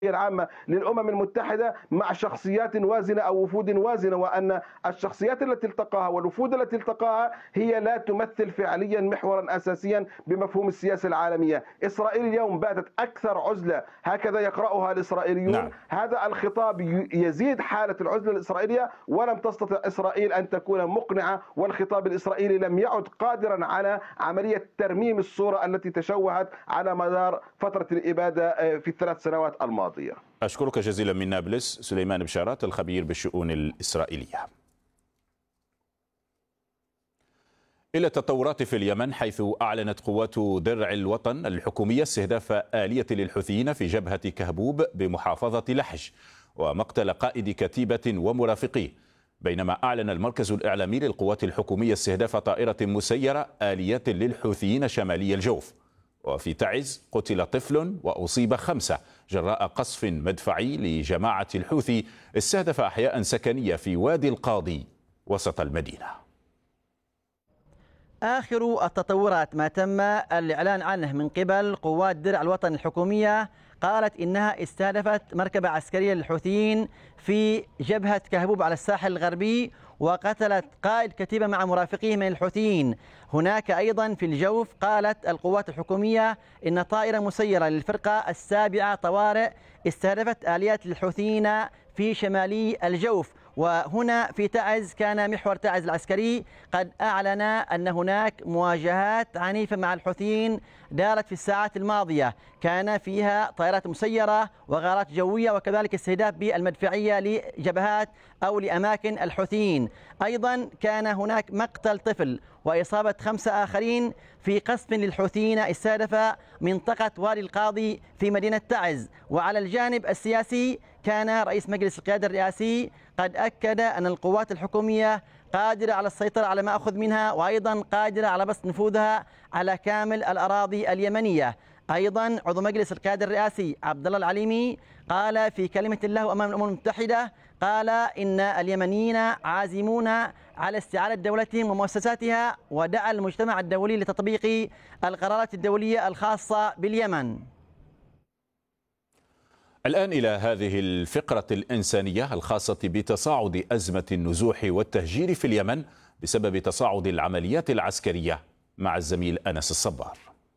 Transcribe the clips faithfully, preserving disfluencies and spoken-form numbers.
العامة للأمم المتحدة مع شخصيات وازنة أو وفود وازنة، وأن الشخصيات التي التقاها والوفود التي التقاها هي لا تمثل فعليا محورا أساسيا بمفهوم السياسة العالمية. إسرائيل اليوم باتت أكثر عزلة، هكذا يقرأها الإسرائيليون. نعم. هذا الخطاب يزيد حالة العزلة الإسرائيلية، ولم تستطع إسرائيل أن تكون مقنعة، والخطاب الإسرائيلي لم يعد قادرا على عملية ترميم الصورة التي تشوهت على مدار فترة الإبادة في الثلاث سنوات الماضية. أشكرك جزيلا من نابلس سليمان بشارات الخبير بالشؤون الإسرائيلية. إلى التطورات في اليمن، حيث أعلنت قوات درع الوطن الحكومية استهداف آلية للحوثيين في جبهة كهبوب بمحافظة لحج ومقتل قائد كتيبة ومرافقيه، بينما أعلن المركز الإعلامي للقوات الحكومية استهداف طائرة مسيرة آلية للحوثيين شمالي الجوف. وفي تعز قتل طفل وأصيب خمسة جراء قصف مدفعي لجماعة الحوثي استهدف أحياء سكنية في وادي القاضي وسط المدينة. آخر التطورات ما تم الإعلان عنه من قبل قوات درع الوطن الحكومية، قالت إنها استهدفت مركبة عسكرية للحوثيين في جبهة كهبوب على الساحل الغربي، وقتلت قائد كتيبة مع مرافقيه من الحوثيين. هناك أيضا في الجوف قالت القوات الحكومية إن طائرة مسيرة للفرقة السابعة طوارئ استهدفت آليات الحوثيين في شمالي الجوف. وهنا في تعز كان محور تعز العسكري قد أعلن أن هناك مواجهات عنيفة مع الحوثيين دارت في الساعات الماضية، كان فيها طائرات مسيرة وغارات جوية وكذلك استهداف بالمدفعية لجبهات أو لأماكن الحوثيين. أيضا كان هناك مقتل طفل وإصابة خمسة آخرين في قصف للحوثيين استهدف منطقة وادي القاضي في مدينة تعز. وعلى الجانب السياسي كان رئيس مجلس القيادة الرئاسي قد أكد أن القوات الحكومية قادرة على السيطرة على ما أخذ منها، وأيضا قادرة على بسط نفوذها على كامل الأراضي اليمنية. أيضا عضو مجلس القيادة الرئاسي عبد الله العليمي قال في كلمة له أمام الأمم المتحدة، قال إن اليمنيين عازمون على استعادة دولتهم ومؤسساتها، ودعا المجتمع الدولي لتطبيق القرارات الدولية الخاصة باليمن. الآن إلى هذه الفقرة الإنسانية الخاصة بتصاعد أزمة النزوح والتهجير في اليمن بسبب تصاعد العمليات العسكرية مع الزميل أنس الصبار.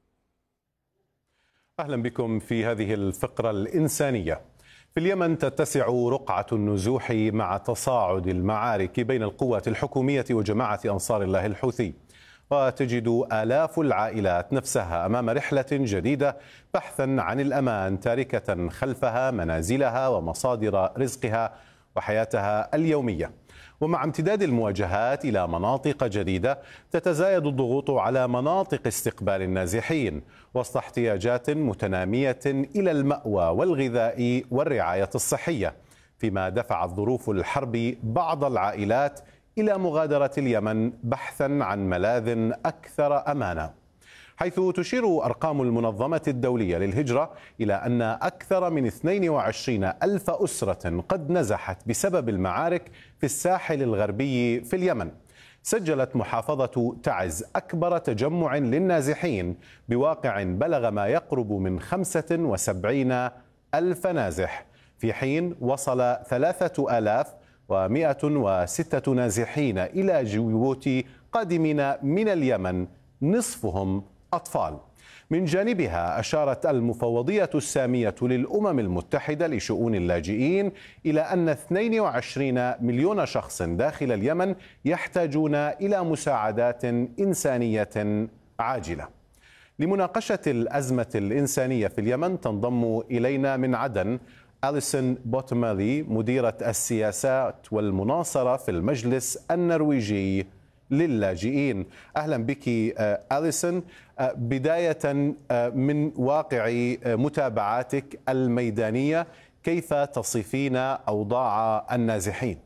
أهلا بكم في هذه الفقرة الإنسانية. في اليمن تتسع رقعة النزوح مع تصاعد المعارك بين القوات الحكومية وجماعة أنصار الله الحوثي، وتجد آلاف العائلات نفسها أمام رحلة جديدة بحثا عن الأمان، تاركة خلفها منازلها ومصادر رزقها وحياتها اليومية. ومع امتداد المواجهات إلى مناطق جديدة تتزايد الضغوط على مناطق استقبال النازحين وسط احتياجات متنامية إلى المأوى والغذاء والرعاية الصحية، فيما دفعت ظروف الحرب بعض العائلات إلى مغادرة اليمن بحثا عن ملاذ أكثر أمانا، حيث تشير أرقام المنظمة الدولية للهجرة إلى أن أكثر من اثنين وعشرين ألف أسرة قد نزحت بسبب المعارك في الساحل الغربي في اليمن. سجلت محافظة تعز أكبر تجمع للنازحين بواقع بلغ ما يقرب من خمسة وسبعين ألف نازح، في حين وصل ثلاثة آلاف ومئة وستة نازحين إلى جيبوتي قادمين من اليمن، نصفهم أطفال. من جانبها أشارت المفوضية السامية للأمم المتحدة لشؤون اللاجئين إلى أن اثنين وعشرين مليون شخص داخل اليمن يحتاجون إلى مساعدات إنسانية عاجلة. لمناقشة الأزمة الإنسانية في اليمن تنضم إلينا من عدن أليسون بوتمالي، مديرة السياسات والمناصرة في المجلس النرويجي للاجئين. أهلا بك أليسون. بداية من واقع متابعاتك الميدانية، كيف تصفين أوضاع النازحين؟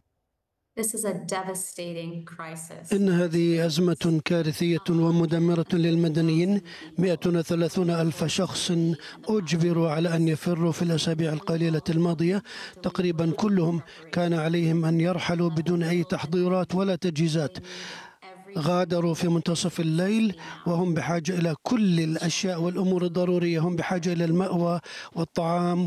إن هذه أزمة كارثية ومدمرة للمدنيين. مئة وثلاثون ألف شخص أجبروا على أن يفروا في الأسابيع القليلة الماضية، تقريبا كلهم كان عليهم أن يرحلوا بدون أي تحضيرات ولا تجهيزات. غادروا في منتصف الليل وهم بحاجة إلى كل الأشياء والأمور الضرورية، هم بحاجة إلى المأوى والطعام